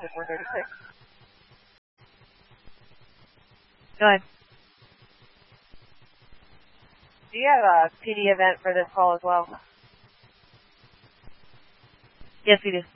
to 436. Go ahead. Do you have a PD event for this call as well? Yes, we do.